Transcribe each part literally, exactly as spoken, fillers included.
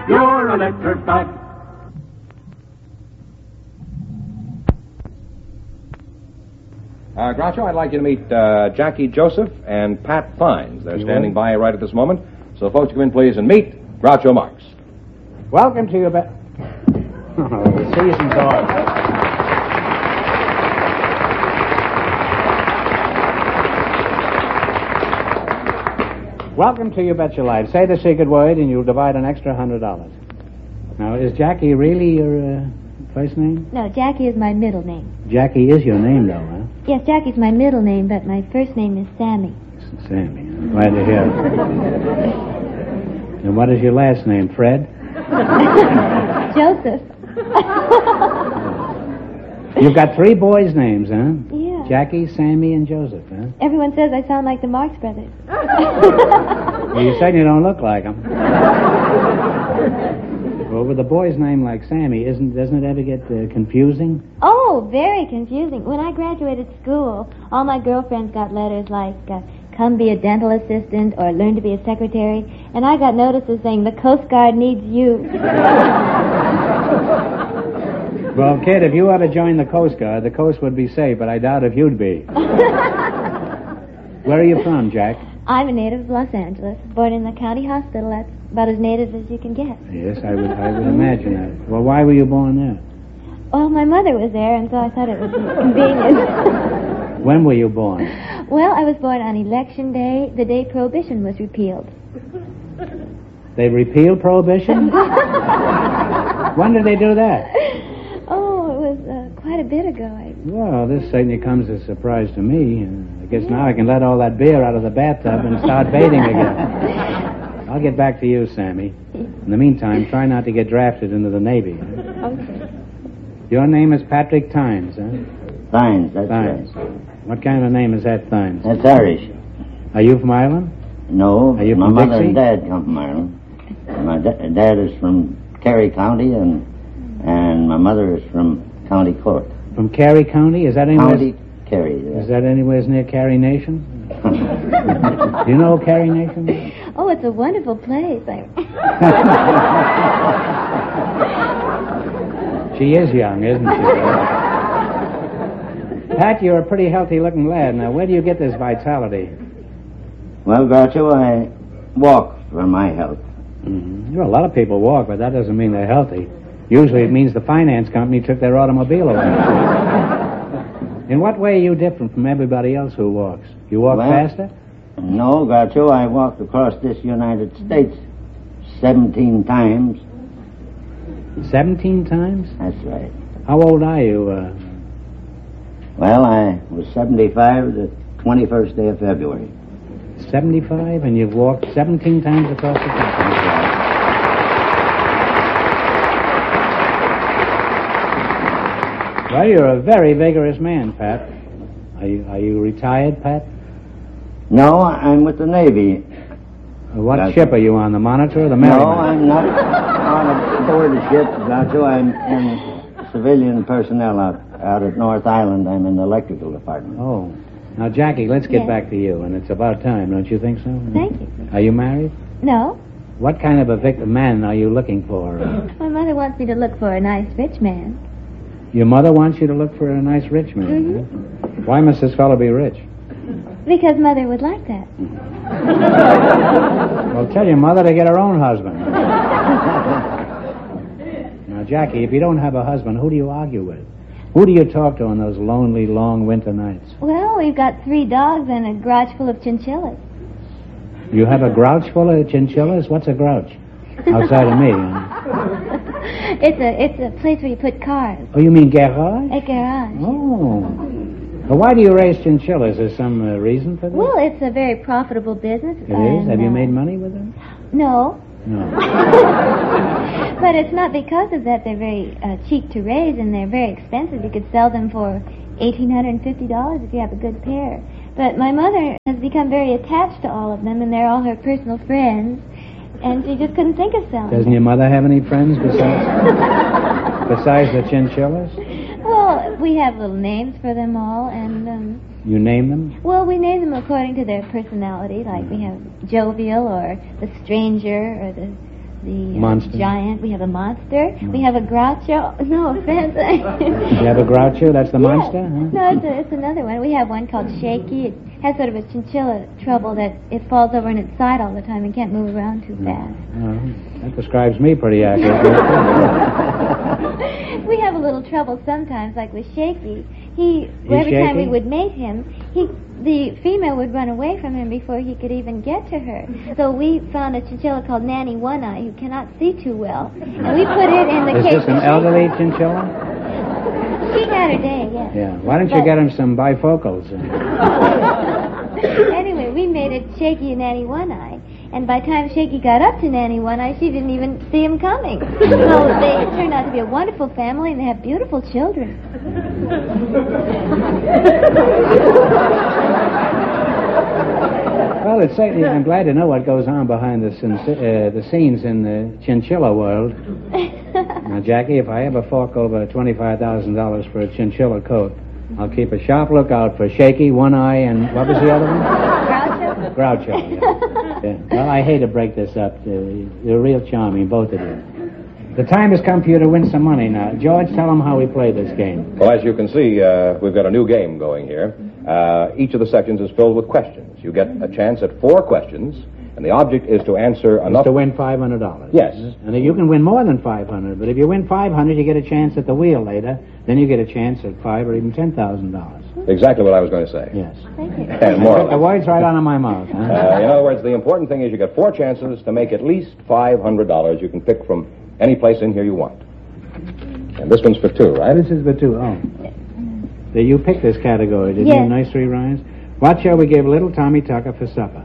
You're electrified. Uh, Groucho, I'd like you to meet uh, Jackie Joseph and Pat Fines. They're You standing will? by right at this moment. So, folks, come in, please, and meet Groucho Marx. Welcome to your... Be- oh, the season's off. Welcome to You Bet Your Life. Say the secret word and you'll divide an extra hundred dollars. Now, is Jackie really your uh, first name? No, Jackie is my middle name. Jackie is your name, though, huh? Yes, Jackie's my middle name, but my first name is Sammy. Sammy. I'm glad to hear it. And what is your last name, Fred? Joseph. You've got three boys' names, huh? Yeah. Jackie, Sammy, and Joseph, huh? Everyone says I sound like the Marx Brothers. Well, you certainly don't look like them. Well, with a boy's name like Sammy, isn't doesn't it ever get uh, confusing? Oh, very confusing. When I graduated school, all my girlfriends got letters like, uh, come be a dental assistant or learn to be a secretary, and I got notices saying the Coast Guard needs you. Well, kid, if you ought to join the Coast Guard, the coast would be safe, but I doubt if you'd be. Where are you from, Jack? I'm a native of Los Angeles, born in the county hospital. That's about as native as you can get. Yes, I would I would imagine that. Well, why were you born there? Well, my mother was there, and so I thought it was convenient. When were you born? Well, I was born on Election Day, the day Prohibition was repealed. They repealed Prohibition? When did they do that? Oh, it was uh, quite a bit ago. I... Well, this certainly comes as a surprise to me. Uh, I guess now I can let all that beer out of the bathtub and start bathing again. I'll get back to you, Sammy. In the meantime, try not to get drafted into the Navy. Okay. Your name is Patrick Tynes, huh? Thynes, that's Thynes. right. What kind of name is that, Thynes? That's Irish. Are you from Ireland? No, Are you my from mother Dixie? and dad come from Ireland. My da- dad is from Kerry County, and and my mother is from County Cork. From Kerry County? Is that anywhere? County Kerry. Is that anywhere near Kerry Nation? Do you know Kerry Nation? Oh, it's a wonderful place. I... She is young, isn't she? Pat, you're a pretty healthy-looking lad. Now, where do you get this vitality? Well, Groucho, I walk for my health. Mm-hmm. Well, a lot of people walk, but that doesn't mean they're healthy. Usually it means the finance company took their automobile away. In what way are you different from everybody else who walks? You walk Well, faster? No, Groucho, I walked across this United States seventeen times. Seventeen times? That's right. How old are you? Uh... Well, I was seventy-five the twenty-first day of February. seventy-five, and you've walked seventeen times across the country. Well, you're a very vigorous man, Pat. Are you, are you retired, Pat? No, I'm with the Navy. Uh, What That's ship right. are you on, the Monitor or the No, Merrimack? I'm not on a board a ship, Groucho. I'm in civilian personnel out, out at North Island. I'm in the electrical department. Oh. Now, Jackie, let's get Yes. back to you, and it's about time, don't you think so? Thank you. Are you married? No, What kind of a vic- man are you looking for? Uh, my mother wants me to look for a nice rich man. your mother wants you to look for a nice rich man. Mhm. Huh? Why must this fellow be rich? Because mother would like that. Well, tell your mother to get her own husband. Now, Jackie, if you don't have a husband, who do you argue with? Who do you talk to on those lonely, long winter nights? Well, we've got three dogs and a garage full of chinchillas. You have a grouch full of chinchillas? What's a grouch? Outside of me. Huh? It's a it's a place where you put cars. Oh, you mean garage? A garage. Oh. Well, why do you raise chinchillas? Is there some uh, reason for that? Well, it's a very profitable business. It is? Have you uh, made money with them? No. No. But it's not because of that. They're very uh, cheap to raise, and they're very expensive. You could sell them for eighteen hundred fifty dollars if you have a good pair. But my mother has become very attached to all of them, and they're all her personal friends, and she just couldn't think of selling Doesn't them. your mother have any friends besides besides the chinchillas? Well, we have little names for them all, and, um, You name them? well, we name them according to their personality. Like we have Jovial, or the Stranger, or the the uh, Monster. giant. We have a monster. We have a Groucho. No offense. You have a Groucho? That's the Yes. monster? Huh? No, it's, a, it's another one. We have one called Shaky. It has sort of a chinchilla trouble that it falls over on its side all the time and can't move around too fast. Oh, that describes me pretty accurately. We have a little trouble sometimes, like with Shaky. He, He's every time we shaky? would mate him, he, the female would run away from him before he could even get to her. So we found a chinchilla called Nanny One Eye who cannot see too well, and we put it in the Is cage. this an elderly chinchilla? She had her day, yes. Yeah. Why don't you But- get him some bifocals? Anyway, we made it Shaky and Nanny One Eye. And by the time Shaky got up to Nanny One Eye, she didn't even see him coming. So they turned out to be a wonderful family, and they have beautiful children. Well, it's certainly, I'm glad to know what goes on behind the, sin- uh, the scenes in the chinchilla world. Now, Jackie, if I ever fork over twenty-five thousand dollars for a chinchilla coat, I'll keep a sharp lookout for Shaky, One Eye, and what was the other one? Groucho? Groucho, yeah. Yeah. Well, I hate to break this up. Uh, you're real charming, both of you. The time has come for you to win some money now. George, tell them how we play this game. Well, as you can see, uh, we've got a new game going here. Uh, each of the sections is filled with questions. You get a chance at four questions, and the object is to answer enough... To win five hundred dollars. Yes. And you can win more than five hundred dollars, but if you win five hundred dollars, you get a chance at the wheel later. Then you get a chance at five or even ten thousand dollars. Exactly what I was going to say. Yes. Thank you. And more or The less. words right out of my mouth. Huh? Uh, in other words, the important thing is you get four chances to make at least five hundred dollars. You can pick from any place in here you want. And this one's for two, right? This is the two. Oh. Did you pick this category, did Yes. you? Nursery rhymes? What shall we give little Tommy Tucker for supper?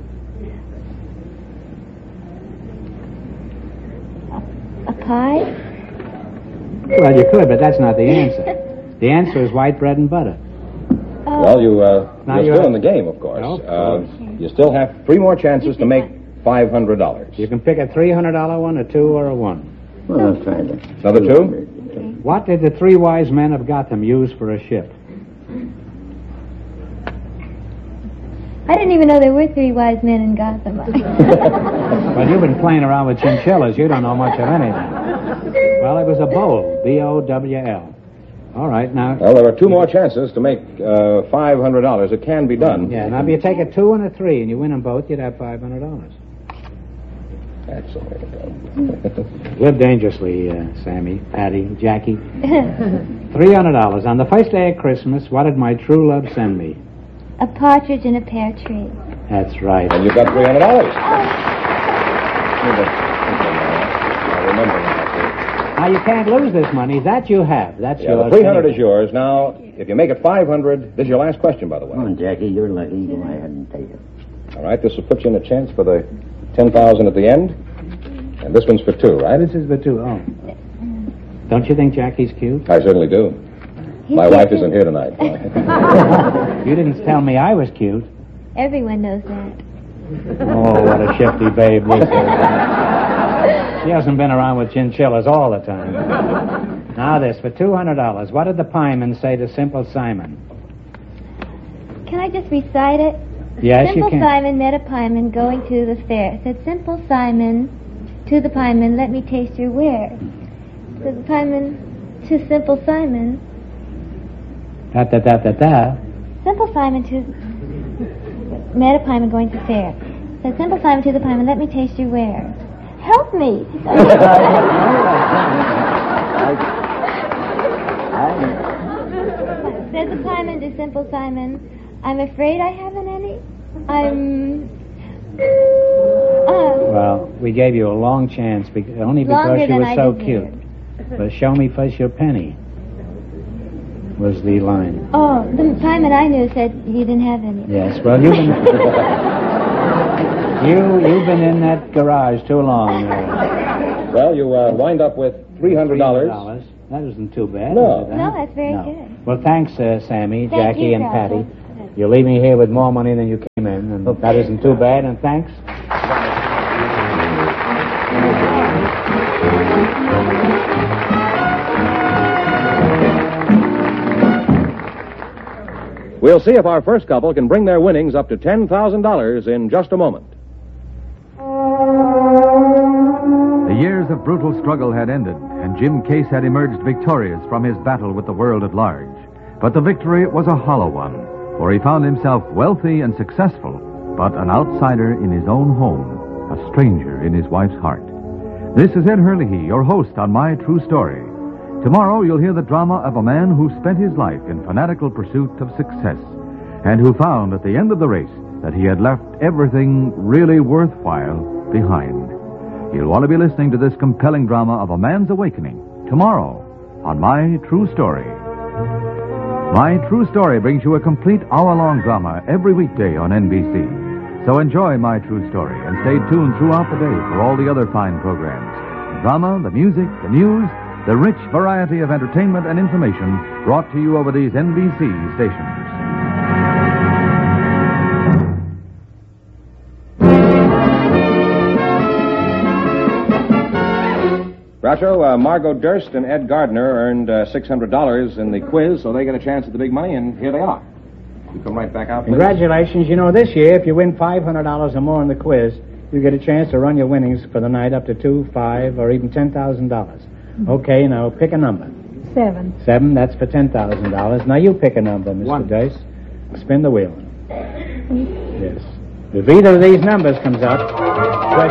A pie? Well, you could, but that's not the answer. The answer is white bread and butter. Oh, Well, you, uh, Now you're you still have- in the game, of course. Of Uh, course. you still have three more chances to make five hundred dollars. You can pick a three hundred dollars one, a two, or a one. Well, I'll try that. Another two? What did the three wise men of Gotham use for a ship? I didn't even know there were three wise men in Gotham. Well, you've been playing around with chinchillas. You don't know much of anything. Well, it was a bowl. B O W L. All right, now... Well, there are two more chances to make uh, five hundred dollars. It can be done. Yeah, now if you take a two and a three and you win them both, you'd have five hundred dollars. That's the way to go. Live dangerously, uh, Sammy, Patty, Jackie. three hundred dollars. On the first day of Christmas, what did my true love send me? A partridge in a pear tree. That's right. And you've got three hundred dollars. Oh, I remember now. Now, you can't lose this money. That you have. That's Yeah, yours. the three hundred is yours. Now, if you make it five hundred, this is your last question, by the way. Come on, Jackie, you're lucky. Go ahead and take it. All right, this will put you in a chance for the ten thousand at the end. And this one's for two, right? This is the two. Oh. Don't you think Jackie's cute? I certainly do. he's My wife cute. isn't here tonight. You didn't tell me I was cute. Everyone knows that. Oh, what a shifty babe this is. She hasn't been around with chinchillas all the time. Now this, for two hundred dollars. What did the pieman say to Simple Simon? Can I just recite it? Yes, Simple you can. Simon met a pieman going to the fair. Said, Simple Simon to the pieman, let me taste your ware. Said the pieman to Simple Simon, Da da da da da. Simple Simon to met a pieman going to the fair. Said Simple Simon to the pieman, let me taste your ware. Help me. Said the pieman to Simple Simon, I'm afraid I haven't any. I'm... Uh, Well, we gave you a long chance, bec- only because Longer you than were I so deserved. cute. But show me first your penny, was the line. oh, the pieman I knew said he didn't have any. Yes, well, you've been... you, you've been in that garage too long. Uh, Well, you uh, wind up with three hundred dollars. That isn't too bad. No. is it, huh? No, that's very No. good. Well, thanks, uh, Sammy, Thank Jackie, you, and Groucho. Patty. You leave me here with more money than you came in, and that isn't too bad, and thanks. We'll see if our first couple can bring their winnings up to ten thousand dollars in just a moment. years of brutal struggle had ended, and Jim Case had emerged victorious from his battle with the world at large. But the victory was a hollow one, for he found himself wealthy and successful, but an outsider in his own home, a stranger in his wife's heart. This is Ed Hurley, your host on My True Story. Tomorrow you'll hear the drama of a man who spent his life in fanatical pursuit of success, and who found at the end of the race that he had left everything really worthwhile behind. You'll want to be listening to this compelling drama of a man's awakening tomorrow on My True Story. My True Story brings you a complete hour-long drama every weekday on N B C. So enjoy My True Story and stay tuned throughout the day for all the other fine programs. The drama, the music, the news, the rich variety of entertainment and information brought to you over these N B C stations. Groucho, uh, Margot Durst and Ed Gardner earned uh, six hundred dollars in the quiz, so they get a chance at the big money, and here they are. You come right back out. Please. Congratulations. You know, this year, if you win five hundred dollars or more in the quiz, you get a chance to run your winnings for the night up to two, five, or even ten thousand dollars. Okay, now pick a number. Seven. Seven, that's for ten thousand dollars. Now you pick a number, Mister One. Dice. Spin the wheel. Yes. If either of these numbers comes up,